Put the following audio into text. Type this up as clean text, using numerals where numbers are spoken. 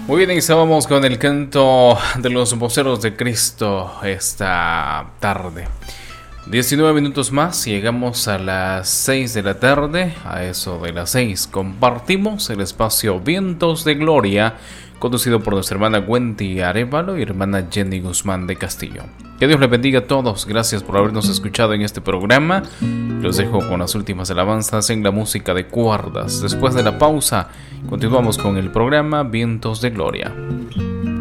Muy bien, iniciábamos con el canto de los voceros de Cristo esta tarde. 19 minutos más, llegamos a las 6 de la tarde. A eso de las 6 compartimos el espacio Vientos de Gloria, conducido por nuestra hermana Wendy Arevalo y hermana Jenny Guzmán de Castillo. Que Dios les bendiga a todos, gracias por habernos escuchado en este programa. Los dejo con las últimas alabanzas en la música de cuerdas. Después de la pausa, continuamos con el programa Vientos de Gloria.